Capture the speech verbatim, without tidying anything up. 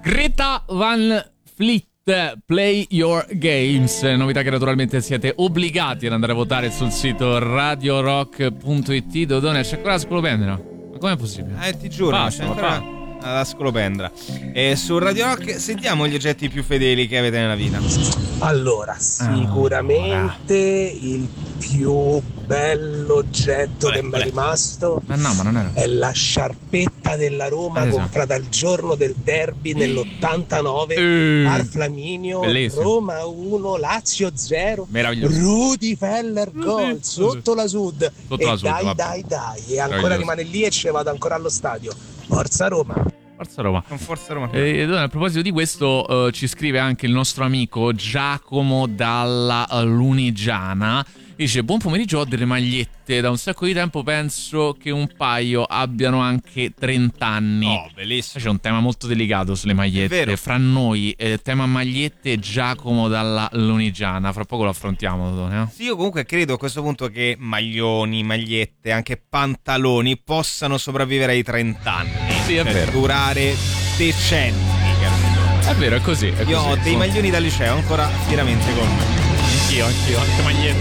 Greta Van Fleet, Play Your Games, novità che naturalmente siete obbligati ad andare a votare sul sito radio rock punto it. Dodone, c'è ancora la scolopendra? Ma com'è possibile? Eh, ti giuro, Basta, c'è ancora la scolopendra. E su Radio Rock sentiamo gli oggetti più fedeli che avete nella vita. Allora, sicuramente il più bello oggetto Qual è, che mi qual è è? rimasto Ma no, ma non era. è la sciarpetta della Roma, Esatto. comprata il giorno del derby nell'ottantanove Eh, al Flaminio. bellissimo. Roma uno, Lazio zero, Meraviglioso. Rudy Feller gol sotto la Sud. Sotto e la Sud, dai vabbè. dai dai, e ancora Meraviglioso. rimane lì e ce vado ancora allo stadio. Forza Roma. Forza Roma. Con Forza Roma. E a proposito di questo, eh, ci scrive anche il nostro amico Giacomo dalla eh, Lunigiana. Dice: buon pomeriggio, ho delle magliette. Da un sacco di tempo penso che un paio abbiano anche trenta anni. Oh, bellissimo. C'è un tema molto delicato sulle magliette. È vero. Fra noi, eh, tema magliette, Giacomo dalla Lunigiana. Fra poco lo affrontiamo, Dodone, eh? Sì, io comunque credo a questo punto che maglioni, magliette, anche pantaloni possano sopravvivere ai trenta anni. Sì, è Cioè, vero. durare decenni. capito? È vero, è così. È Io così. ho dei Sono- maglioni da liceo ancora fieramente con me. Anch'io, anch'io, anche magliette.